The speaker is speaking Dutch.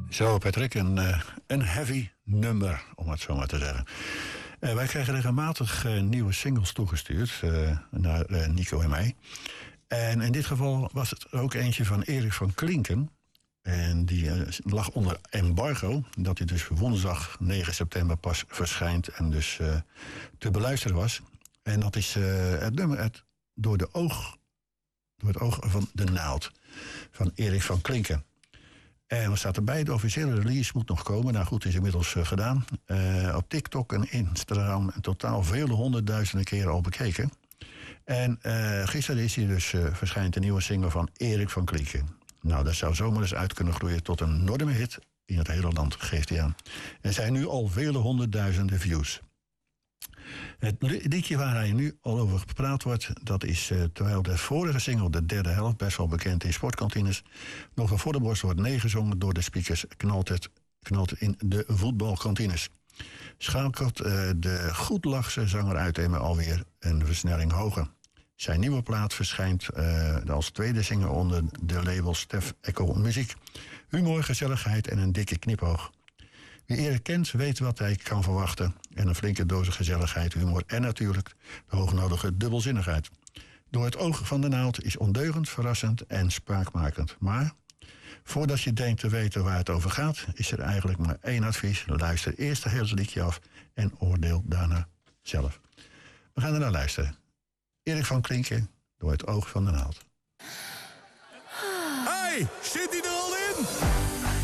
Zo, Patrick, een heavy nummer, om het zo maar te zeggen. Wij krijgen regelmatig nieuwe singles toegestuurd naar Nico en mij. En in dit geval was het ook eentje van Erik van Klinken. En die lag onder embargo, dat hij dus woensdag 9 september pas verschijnt en dus te beluisteren was. En dat is het nummer door het oog van de naald van Erik van Klinken. En wat staat erbij? De officiële release moet nog komen. Nou goed, is inmiddels gedaan. Op TikTok en Instagram in totaal vele honderdduizenden keren al bekeken. En gisteren is hij dus verschijnt een nieuwe single van Erik van Klinken. Nou, dat zou zomaar eens uit kunnen groeien tot een enorme hit in het hele land, geeft hij aan. Er zijn nu al vele honderdduizenden views. Het liedje waar hij nu al over gepraat wordt, dat is terwijl de vorige single, de derde helft, best wel bekend in sportkantines, nog voor de borst wordt meegezongen door de speakers, knalt het in de voetbalkantines. Schakelt de goedlachse zanger uit en alweer een versnelling hoger. Zijn nieuwe plaat verschijnt als tweede single onder de label Stef Echo Muziek. Humor, gezelligheid en een dikke knipoog. Wie Erik kent, weet wat hij kan verwachten. En een flinke dosis gezelligheid, humor en natuurlijk de hoognodige dubbelzinnigheid. Door het oog van de naald is ondeugend, verrassend en spraakmakend. Maar voordat je denkt te weten waar het over gaat, is er eigenlijk maar één advies. Luister eerst het hele liedje af en oordeel daarna zelf. We gaan er naar luisteren. Erik van Klinken, door het oog van de naald. Hey, zit hij er al in?